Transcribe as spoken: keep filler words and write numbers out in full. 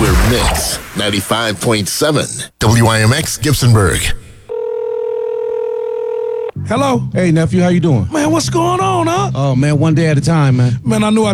We're Mix ninety-five point seven. W I M X Gibsonburg. Hello? Hey, nephew, how you doing? Man, what's going on, huh? Oh, man, one day at a time, man. Man, I knew I